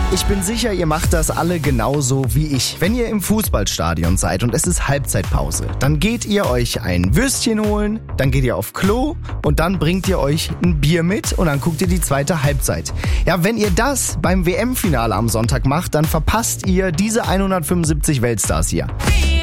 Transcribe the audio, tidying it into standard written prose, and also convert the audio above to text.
Ich bin sicher, ihr macht das alle genauso wie ich. Wenn ihr im Fußballstadion seid und es ist Halbzeitpause, dann geht ihr euch ein Würstchen holen, dann geht ihr auf Klo und dann bringt ihr euch ein Bier mit und dann guckt ihr die zweite Halbzeit. Ja, wenn ihr das beim WM-Finale am Sonntag macht, dann verpasst ihr diese 175 Weltstars hier.